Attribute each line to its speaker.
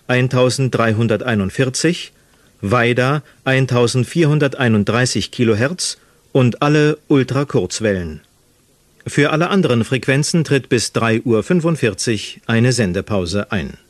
Speaker 1: 1341, WAIDA 1431 kHz und alle Ultrakurzwellen. Für alle anderen Frequenzen tritt bis 3:45 Uhr eine Sendepause ein